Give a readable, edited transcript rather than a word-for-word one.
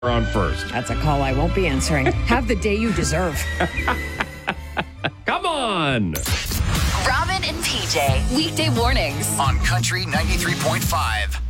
on first. That's a call I won't be answering. Have the day you deserve. Come on. Robin and PJ, weekday mornings on Country 93.5.